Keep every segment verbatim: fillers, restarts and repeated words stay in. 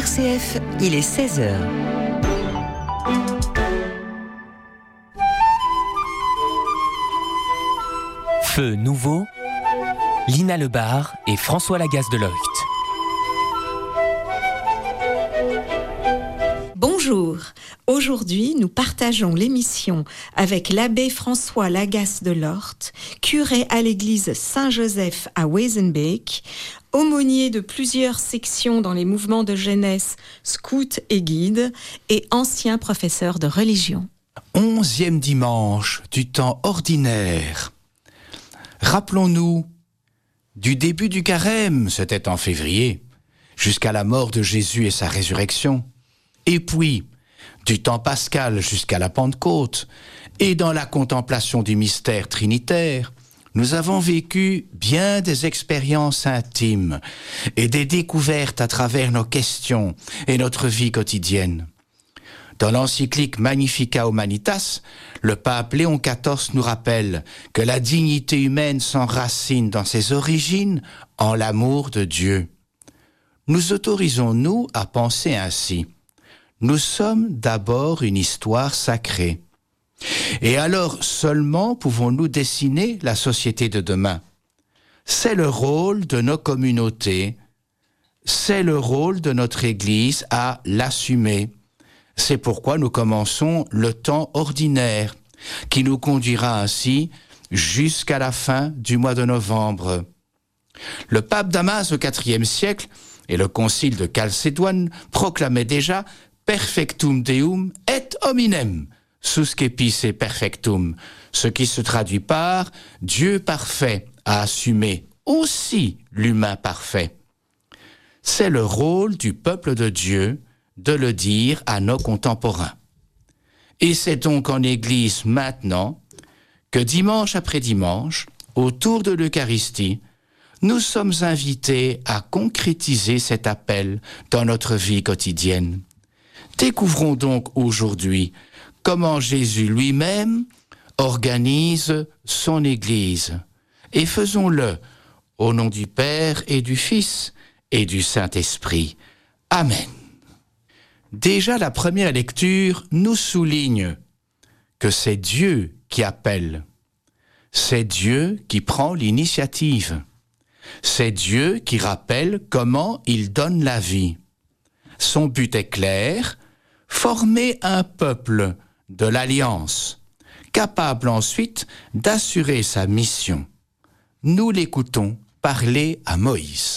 R C F, il est seize heures. Feu nouveau, Lina Lebar et François Lagasse de Leucht. Bonjour, aujourd'hui nous partageons l'émission avec l'abbé François Lagasse de Leucht, curé à l'église Saint-Joseph à Wezenbeek, aumônier de plusieurs sections dans les mouvements de jeunesse, scouts et guides, et ancien professeur de religion. Onzième dimanche du temps ordinaire. Rappelons-nous du début du carême, c'était en février, jusqu'à la mort de Jésus et sa résurrection. Et puis, du temps pascal jusqu'à la Pentecôte, et dans la contemplation du mystère trinitaire, nous avons vécu bien des expériences intimes et des découvertes à travers nos questions et notre vie quotidienne. Dans l'encyclique Magnificat Humanitas, le pape Léon quatorze nous rappelle que la dignité humaine s'enracine dans ses origines en l'amour de Dieu. Nous autorisons-nous à penser ainsi? Nous sommes d'abord une histoire sacrée. Et alors seulement pouvons-nous dessiner la société de demain. C'est le rôle de nos communautés, c'est le rôle de notre Église à l'assumer. C'est pourquoi nous commençons le temps ordinaire, qui nous conduira ainsi jusqu'à la fin du mois de novembre. Le pape Damas au quatrième siècle et le concile de Chalcédoine proclamaient déjà « Perfectum Deum et hominem » suscepisse perfectum, ce qui se traduit par « Dieu parfait a assumé aussi l'humain parfait ». C'est le rôle du peuple de Dieu de le dire à nos contemporains. Et c'est donc en Église maintenant que dimanche après dimanche, autour de l'Eucharistie, nous sommes invités à concrétiser cet appel dans notre vie quotidienne. Découvrons donc aujourd'hui comment Jésus lui-même organise son Église. Et faisons-le au nom du Père et du Fils et du Saint-Esprit. Amen. Déjà la première lecture nous souligne que c'est Dieu qui appelle. C'est Dieu qui prend l'initiative. C'est Dieu qui rappelle comment il donne la vie. Son but est clair, former un peuple de l'Alliance, capable ensuite d'assurer sa mission. Nous l'écoutons parler à Moïse.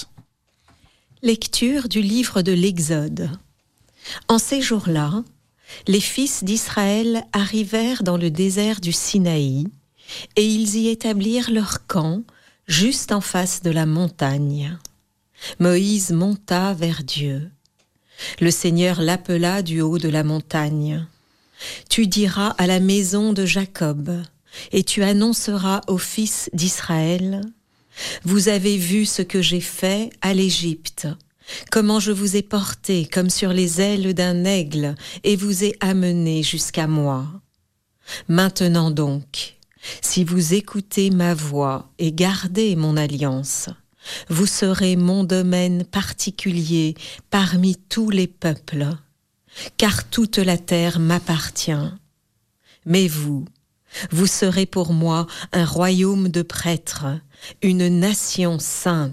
Lecture du livre de l'Exode. En ces jours-là, les fils d'Israël arrivèrent dans le désert du Sinaï, et ils y établirent leur camp juste en face de la montagne. Moïse monta vers Dieu. Le Seigneur l'appela du haut de la montagne. Tu diras à la maison de Jacob, et tu annonceras aux fils d'Israël, « Vous avez vu ce que j'ai fait à l'Égypte, comment je vous ai porté comme sur les ailes d'un aigle et vous ai amené jusqu'à moi. Maintenant donc, si vous écoutez ma voix et gardez mon alliance, vous serez mon domaine particulier parmi tous les peuples, car toute la terre m'appartient. Mais vous, vous serez pour moi un royaume de prêtres, une nation sainte. »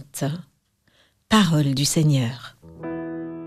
Parole du Seigneur.